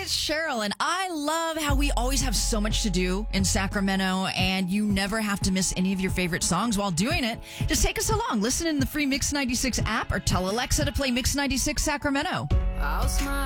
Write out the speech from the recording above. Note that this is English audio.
it's Cheryl, and I love how we always have so much to do in Sacramento, and you never have to miss any of your favorite songs while doing it. Just take us along. Listen in the free Mix 96 app or tell Alexa to play Mix 96 Sacramento. I'll smile.